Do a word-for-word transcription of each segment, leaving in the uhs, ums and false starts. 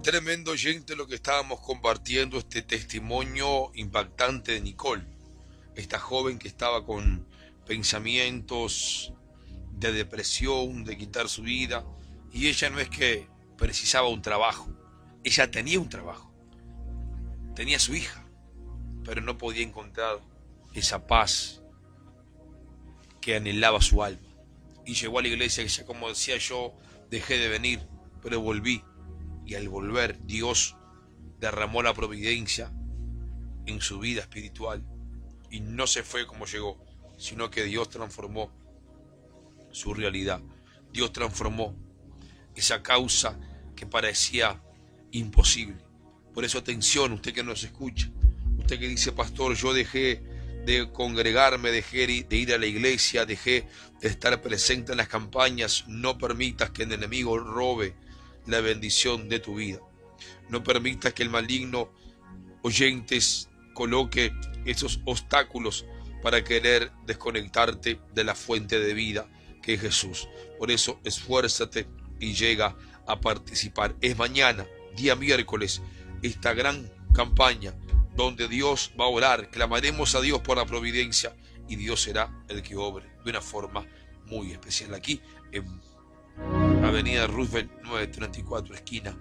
Tremendo oyente lo que estábamos compartiendo, este testimonio impactante de Nicole, esta joven que estaba con pensamientos de depresión, de quitar su vida, y ella no es que precisaba un trabajo, ella tenía un trabajo, tenía su hija, pero no podía encontrar esa paz que anhelaba su alma. Y llegó a la iglesia, que ya como decía yo, dejé de venir, pero volví. Y al volver, Dios derramó la providencia en su vida espiritual. Y no se fue como llegó, sino que Dios transformó su realidad. Dios transformó esa causa que parecía imposible. Por eso atención, usted que nos escucha, usted que dice: pastor, yo dejé de congregarme, dejé de ir a la iglesia, dejé de estar presente en las campañas. No permitas que el enemigo robe la bendición de tu vida. No permitas que el maligno, oyentes, coloque esos obstáculos para querer desconectarte de la fuente de vida que es Jesús. Por eso esfuérzate y llega a participar. Es mañana, día miércoles, esta gran campaña donde Dios va a orar. Clamaremos a Dios por la providencia y Dios será el que obre de una forma muy especial. Aquí en Avenida Roosevelt novecientos treinta y cuatro, esquina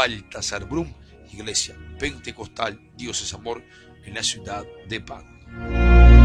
Baltasar Brum, Iglesia Pentecostal Dios es Amor, en la ciudad de Pan.